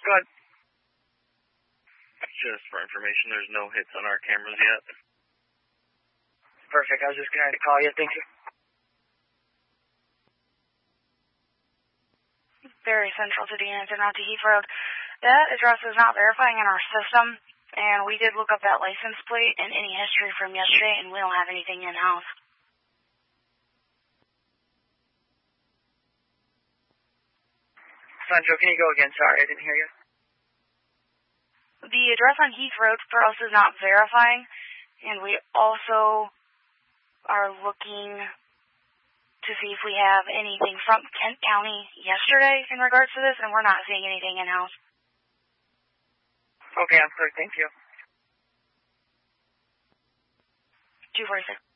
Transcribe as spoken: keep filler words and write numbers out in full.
Go ahead. Just for information, there's no hits on our cameras yet. Perfect. I was just going to call you. Thank you. Very central to the unit, not to Heath Road. That address is not verifying in our system, and we did look up that license plate and any history from yesterday, and we don't have anything in-house. Central, can you go again? Sorry, I didn't hear you. The address on Heath Road for us is not verifying, and we also are looking to see if we have anything from Kent County yesterday in regards to this, and we're not seeing anything in-house. Okay, I'm clear. Thank you. two forty-six.